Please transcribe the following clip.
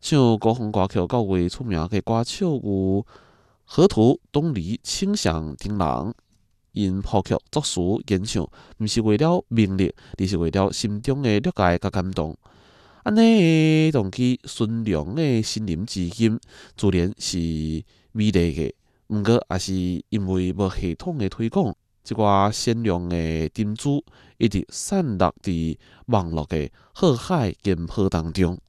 像古风歌曲较为出名嘅歌手有河图、东篱、庆祥等人。因谱曲、作词、演唱，毋是为了名利，而是为了心中的热爱甲感动。安尼的动机纯良的心灵之音，自然是美丽嘅。毋过，也是因为无系统的推广，一寡善良的珍珠一直散落伫网络的浩海烟波当中。